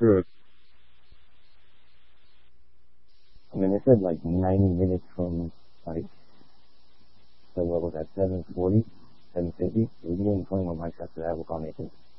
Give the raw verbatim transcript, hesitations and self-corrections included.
Sure. I mean, they said like ninety minutes from like, so what was that, seven forty, seven fifty? We can get in twenty-one mics after that, we'll call Nathan.